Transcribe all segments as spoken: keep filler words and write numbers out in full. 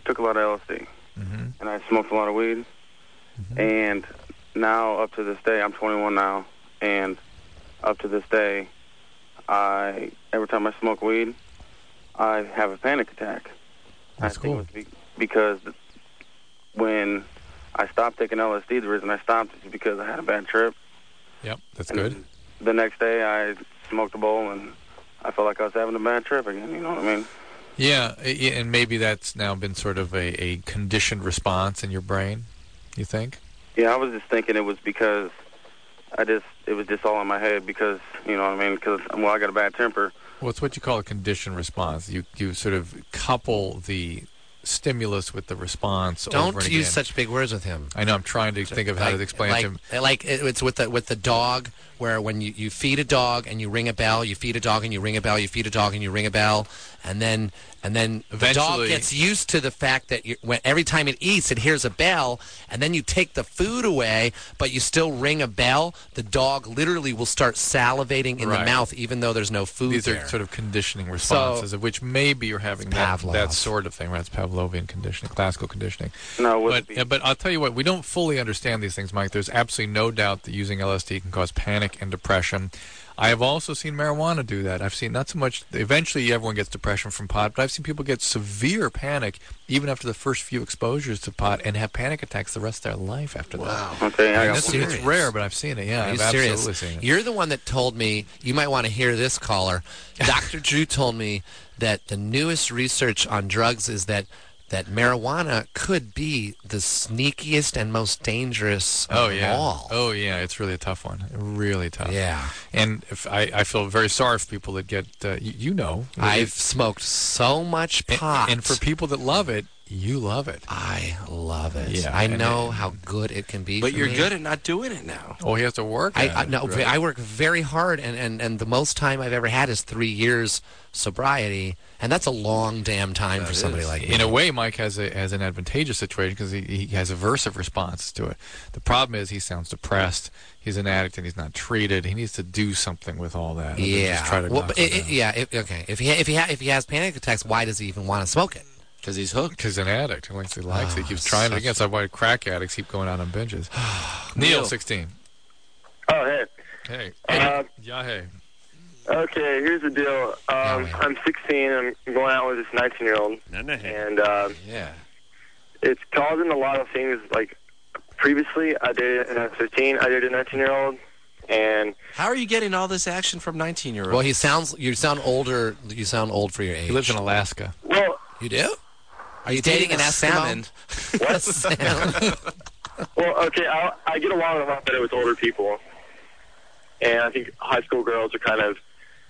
took a lot of L S D, mm-hmm. and I smoked a lot of weed. Mm-hmm. And now, up to this day, I'm twenty-one now, and up to this day, I every time I smoke weed, I have a panic attack. That's I cool. think it was be- because when I stopped taking L S D, the reason I stopped is because I had a bad trip. Yep, that's and good. The next day, I smoked a bowl, and I felt like I was having a bad trip again. You know what I mean? Yeah, and maybe that's now been sort of a, a conditioned response in your brain, you think? Yeah, I was just thinking it was because I just, it was just all in my head because, you know what I mean, because, well, I got a bad temper. Well, it's what you call a conditioned response. You you sort of couple the stimulus with the response Don't over and use again. such big words with him. I know, I'm trying to think of how like, to explain like, it to him. Like it's with the, with the dog, where when you, you feed a dog and you ring a bell, you feed a dog and you ring a bell, you feed a dog and you ring a bell, and then and then the dog gets used to the fact that you, when, every time it eats, it hears a bell, and then you take the food away, but you still ring a bell. The dog literally will start salivating in Right. the mouth, even though there's no food These there. are sort of conditioning responses, So, of which maybe you're having that, Pavlov. that sort of thing. Right? It's Pavlovian conditioning, classical conditioning. No, it but, be. yeah, but I'll tell you what, we don't fully understand these things, Mike. There's absolutely no doubt that using L S D can cause panic and depression. I have also seen marijuana do that. I've seen not so much, eventually everyone gets depression from pot, but I've seen people get severe panic even after the first few exposures to pot and have panic attacks the rest of their life after Wow. that. Okay, I And got this, one. it's rare, but I've seen it. Yeah, Are you I've serious? absolutely seen it. You're the one that told me, you might want to hear this, caller. Doctor Drew told me that the newest research on drugs is that that marijuana could be the sneakiest and most dangerous Oh of yeah. all. Oh yeah, it's really a tough one. Really tough. Yeah. And if I, I feel very sorry for people that get, uh, you, you know. I've smoked so much pot. And, and for people that love it, you love it. I love it. Yeah, I and know it- how good it can be But for you're me. good at not doing it now. Oh, he has to work I, at I it, no, right? I work very hard, and, and, and the most time I've ever had is three years sobriety, and that's a long damn time That for somebody is. like me. In a way, Mike has a has an advantageous situation because he, he has aversive responses to it. The problem is he sounds depressed. He's an addict and he's not treated. He needs to do something with all that. other than Yeah. Just try to well, knock but it it, it, down. yeah. It, okay. If he if he ha, if he has panic attacks, why does he even want to smoke it? Because he's hooked. Because he's an addict. He likes, he likes it. He Oh, keeps trying it such again. That's why crack addicts keep going out on binges. Neil, sixteen. Oh, hey. Hey. Uh, Yeah, hey. Okay, here's the deal. Um, I'm sixteen. I'm going out with this nineteen-year-old, and uh, Yeah. it's causing a lot of things. Like previously, I dated, and I was fifteen. I dated a nineteen-year-old, and How are you getting all this action from nineteen-year-olds? Well, he sounds. You sound older. You sound old for your age. He lives in Alaska. well, You do? Are you He's dating an a Eskimo? salmon. A salmon. well, okay. I, I get along a lot better with older people, and I think high school girls are kind of.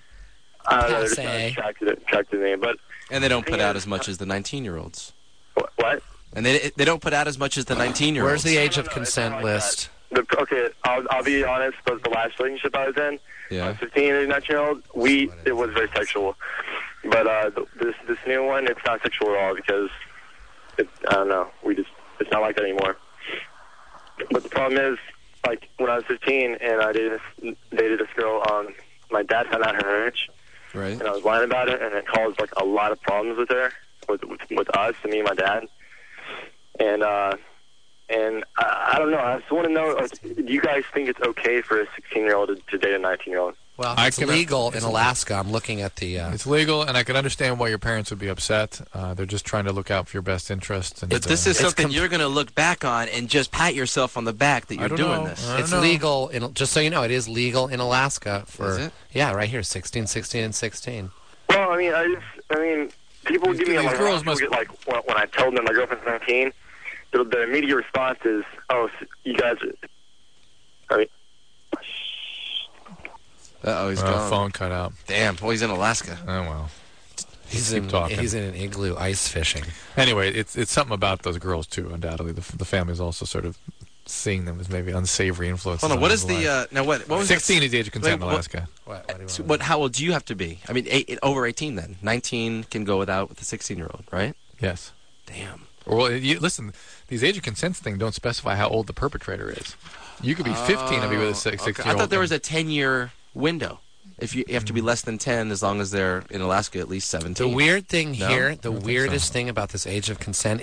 I don't know, they're just not Passe. attracted, attracted to me, but And they don't put out as much as the nineteen-year-olds. what? what? And they they don't put out as much as the nineteen-year-olds. Where's the age of No, no, it's consent not like list? The, okay, I'll, I'll be honest. But the last relationship I was in, I Yeah. was fifteen and nineteen-year-old, we it was very sexual. But uh, th- this this new one, it's not sexual at all because it, I don't know. We just it's not like that anymore. But the problem is, like when I was fifteen and I dated this, dated this girl, um, my dad found out her age, Right. and I was lying about it, and it caused like a lot of problems with her, with with, with us, and me and my dad. And uh, and I, I don't know. I just want to know, like, do you guys think it's okay for a sixteen-year-old to, to date a nineteen-year-old? Well, I it's can- legal in it's- Alaska. I'm looking at the. Uh, It's legal, and I can understand why your parents would be upset. Uh, they're just trying to look out for your best interests. And, But this uh, is something you're going to look back on and just pat yourself on the back that I you're don't doing know. this. I don't it's know. legal in. Just so you know, it is legal in Alaska for. Is it? Yeah, right here, sixteen, sixteen, and sixteen. Well, I mean, I just, I mean, people These- give me a these like, girls people must- get, like when, when I tell them my girlfriend's nineteen, the, the immediate response is, "Oh, so you guys," are, I mean, Uh-oh, he's uh, gone. phone cut out. Damn. Well, he's in Alaska. Oh well. He's keep in. talking. He's in an igloo ice fishing. Anyway, it's it's something about those girls too. Undoubtedly, the the family's also sort of seeing them as maybe unsavory influences. Hold on. on What his is the life. uh, now? What? What was sixteen that? is the age of consent Wait, in what- Alaska. What? What do you So want? what? How old do you have to be? I mean, eight, over eighteen then. nineteen can go without with a sixteen-year-old, right? Yes. Damn. Well, you, listen, these age of consent things don't specify how old the perpetrator is. You could be fifteen and be with a six, Okay. sixteen-year-old. I thought there was a ten-year window. If you, you have to be less than ten, as long as they're in Alaska at least seventeen. The weird thing No? here, the I don't think weirdest so. thing about this age of consent